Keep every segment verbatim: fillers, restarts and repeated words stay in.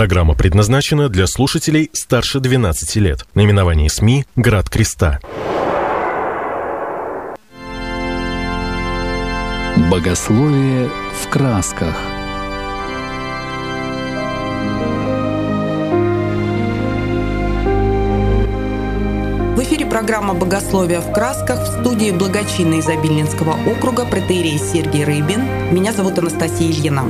Программа предназначена для слушателей старше двенадцати лет. Наименование СМИ «Град Креста». Богословие в красках. В эфире программа «Богословие в красках», в студии благочинный из Обильнинского округа протоиерей Сергий Рыбин. Меня зовут Анастасия Ильина.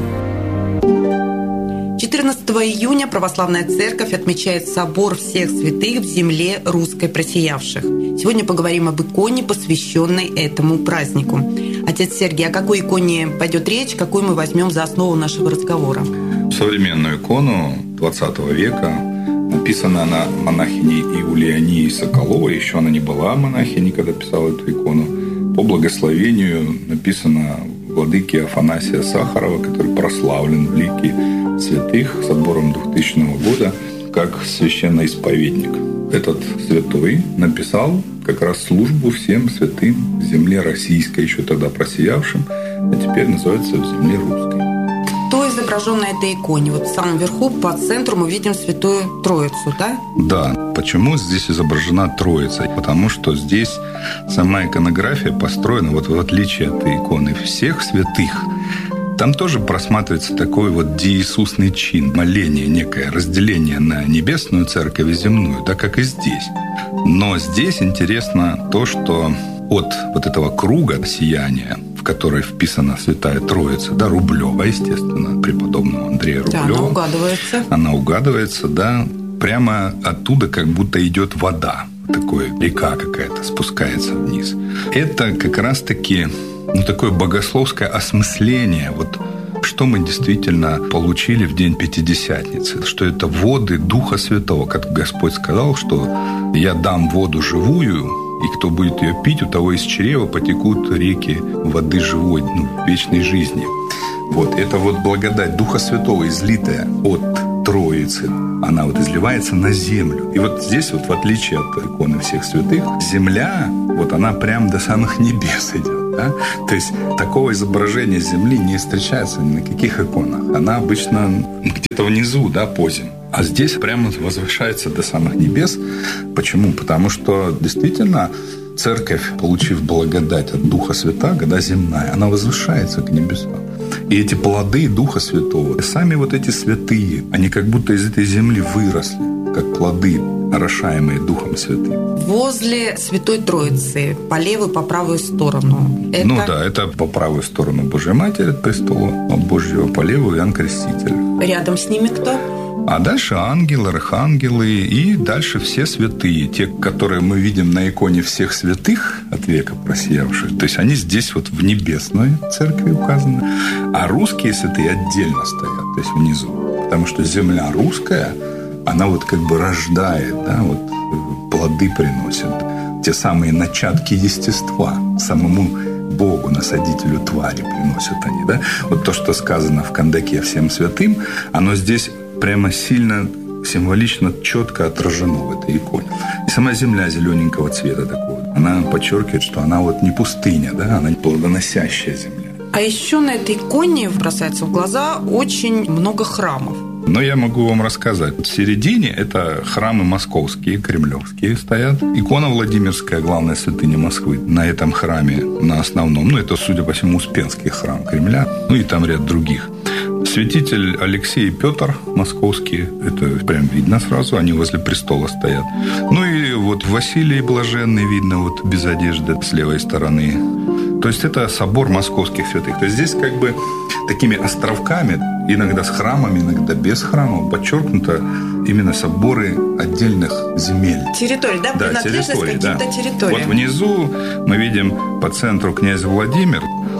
четырнадцатого июня Православная Церковь отмечает Собор всех святых в земле русской просиявших. Сегодня поговорим об иконе, посвященной этому празднику. Отец Сергий, о какой иконе пойдет речь, какую мы возьмем за основу нашего разговора? Современную икону двадцатого века. Написана она монахиней Иулианией Соколовой. Еще она не была монахиней, когда писала эту икону. По благословению написано владыки Афанасия Сахарова, который прославлен в лике святых собором двухтысячного года как священноисповедник. Этот святой написал как раз службу всем святым в земле российской, еще тогда просиявшим, а теперь называется в земле русской. Кто изображен на этой иконе? Вот в самом верху, по центру, мы видим Святую Троицу, да? Да. Почему здесь изображена Троица? Потому что здесь сама иконография построена, вот в отличие от иконы всех святых, там тоже просматривается такой вот деисусный чин, моление, некое разделение на небесную церковь и земную, да, как и здесь. Но здесь интересно то, что от вот этого круга сияния, в который вписана Святая Троица, да, Рублева, естественно, преподобного Андрея Рублева. Да, она угадывается. Она угадывается, да, прямо оттуда как будто идет вода, такая река какая-то спускается вниз. Это как раз-таки, ну, такое богословское осмысление, вот что мы действительно получили в день Пятидесятницы, что это воды Духа Святого, как Господь сказал, что «Я дам воду живую, и кто будет ее пить, у того из чрева потекут реки воды живой, ну, вечной жизни». Вот это вот благодать Духа Святого, излитая от Троицы, она вот изливается на землю. И вот здесь вот, в отличие от иконы всех святых, земля, вот она прям до самых небес идет. Да? То есть такого изображения земли не встречается ни на каких иконах. Она обычно где-то внизу, да, по земле. А здесь прямо возвышается до самых небес. Почему? Потому что действительно церковь, получив благодать от Духа Святаго, да, земная, она возвышается к небесам. И эти плоды Духа Святого, сами вот эти святые, они как будто из этой земли выросли, как плоды, орошаемые Духом Святым. Возле Святой Троицы, по левую, по правую сторону. Это... Ну да, это по правую сторону Божья Матерь от престола Божьего, по левую Иоанн Креститель. Рядом с ними кто? А дальше ангелы, архангелы и дальше все святые. Те, которые мы видим на иконе всех святых от века просиявших. То есть они здесь вот в небесной церкви указаны. А русские святые отдельно стоят, то есть внизу. Потому что земля русская, она вот как бы рождает, да, вот плоды приносит. Те самые начатки естества самому Богу, насадителю твари приносят они, да. Вот то, что сказано в Кандаке всем святым, оно здесь прямо сильно, символично, четко отражено в этой иконе. И сама земля зелененького цвета такого, она подчеркивает, что она вот не пустыня, да, она плодоносящая земля. А еще на этой иконе бросается в глаза очень много храмов. Но я могу вам рассказать. В середине это храмы московские, кремлевские стоят. Икона Владимирская, главная святыня Москвы, на этом храме, на основном. Ну, это, судя по всему, Успенский храм Кремля. Ну, и там ряд других. Святитель Алексей и Петр московские, это прям видно сразу, они возле престола стоят. Ну и вот Василий Блаженный видно вот без одежды с левой стороны. То есть это собор московских святых. То есть здесь как бы такими островками, иногда с храмами, иногда без храмов, подчеркнуто именно соборы отдельных земель. Территорий, да? Да, принадлежность территорий, каким-то да. территориям. Вот внизу мы видим по центру князь Владимир,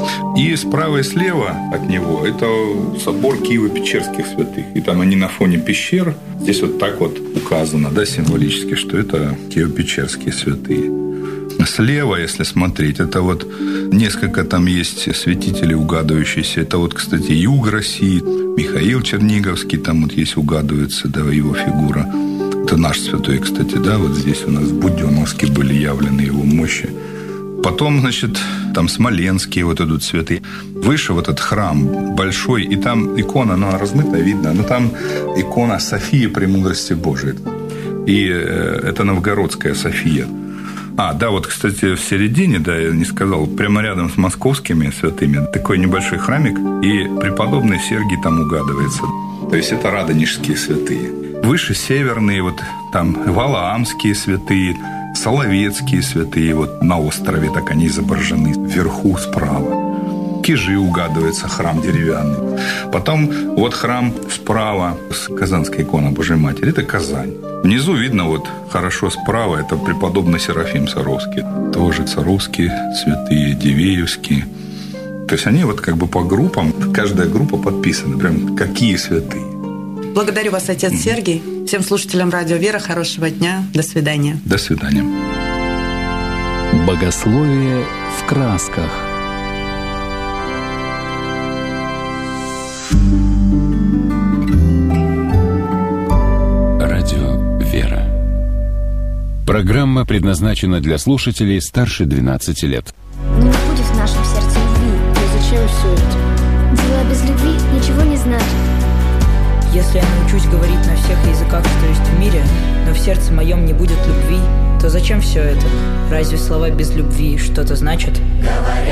и справа и слева от него это собор Киево-Печерских святых. И там они на фоне пещер. Здесь вот так вот указано, да, символически, что это Киево-Печерские святые. Слева, если смотреть, это вот несколько там есть святителей угадывающиеся. Это вот, кстати, юг России, Михаил Черниговский, там вот есть угадывается, да, его фигура. Это наш святой, кстати, да, вот здесь у нас в Буденновске были явлены его мощи. Потом, значит, там смоленские вот идут цветы. Выше вот этот храм большой, и там икона, ну, размыто видно, но там икона Софии Премудрости Божией. И это новгородская София. А, да, вот, кстати, в середине, да, я не сказал, прямо рядом с московскими святыми, такой небольшой храмик, и преподобный Сергий там угадывается. То есть это радонежские святые. Выше северные, вот там валаамские святые, соловецкие святые, вот на острове так они изображены, вверху справа. Кижи угадывается, храм деревянный. Потом вот храм справа, Казанская икона Божьей Матери, это Казань. Внизу видно вот хорошо справа, это преподобный Серафим Саровский. Тоже Саровские святые, Дивеевские. То есть они вот как бы по группам, каждая группа подписана, прям какие святые. Благодарю вас, отец Сергий. Всем слушателям Радио Вера хорошего дня. До свидания. До свидания. Богословие в красках. Радио Вера. Программа предназначена для слушателей старше двенадцати лет. Не будет в нашем сердце любви, то зачем все это? Дела без любви ничего не значат. Если я научусь говорить на всех языках, что есть в мире, но в сердце моем не будет любви, то зачем все это? Разве слова без любви что-то значат? Говорят.